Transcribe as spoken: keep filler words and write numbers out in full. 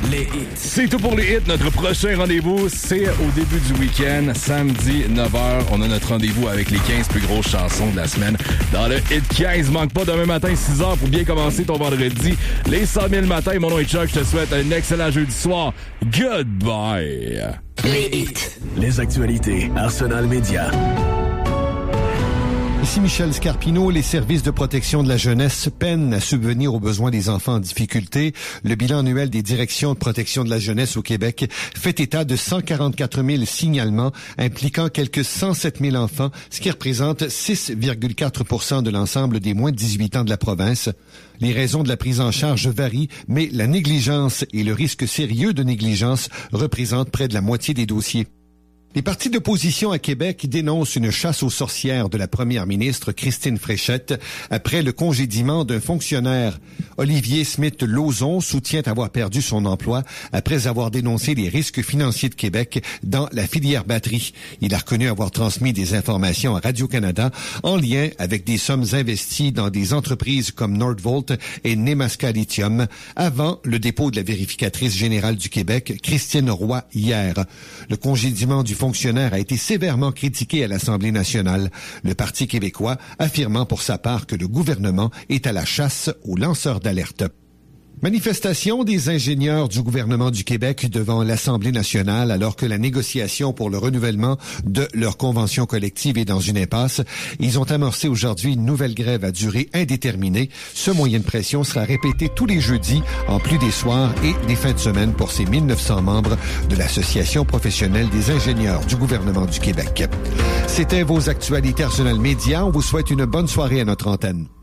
Les hits. C'est tout pour les hits. Notre prochain rendez-vous, c'est au début du week-end, samedi neuf heures. On a notre rendez-vous avec les quinze plus grosses chansons de la semaine dans le Hit quinze. Manque pas demain matin, six heures, pour bien commencer ton vendredi. Les cent mille matins, mon nom est Chuck. Je te souhaite un excellent jeudi soir. Goodbye. Les hits. Les actualités. Arsenal Média. Ici Michel Scarpino. Les services de protection de la jeunesse peinent à subvenir aux besoins des enfants en difficulté. Le bilan annuel des directions de protection de la jeunesse au Québec fait état de cent quarante-quatre mille signalements impliquant quelques cent sept mille enfants, ce qui représente six virgule quatre pour cent de l'ensemble des moins de dix-huit ans de la province. Les raisons de la prise en charge varient, mais la négligence et le risque sérieux de négligence représentent près de la moitié des dossiers. Les partis d'opposition à Québec dénoncent une chasse aux sorcières de la première ministre Christine Fréchette après le congédiement d'un fonctionnaire. Olivier Smith-Lauzon soutient avoir perdu son emploi après avoir dénoncé les risques financiers de Québec dans la filière batterie. Il a reconnu avoir transmis des informations à Radio-Canada en lien avec des sommes investies dans des entreprises comme Nordvolt et Nemaska Lithium avant le dépôt de la vérificatrice générale du Québec, Christine Roy, hier. Le congédiement du fonctionnaire a été sévèrement critiqué à l'Assemblée nationale, le Parti québécois affirmant pour sa part que le gouvernement est à la chasse aux lanceurs d'alerte. Manifestation des ingénieurs du gouvernement du Québec devant l'Assemblée nationale alors que la négociation pour le renouvellement de leur convention collective est dans une impasse. Ils ont amorcé aujourd'hui une nouvelle grève à durée indéterminée. Ce moyen de pression sera répété tous les jeudis, en plus des soirs et des fins de semaine pour ces mille neuf cents membres de l'Association professionnelle des ingénieurs du gouvernement du Québec. C'était vos actualités Arsenal Média. On vous souhaite une bonne soirée à notre antenne.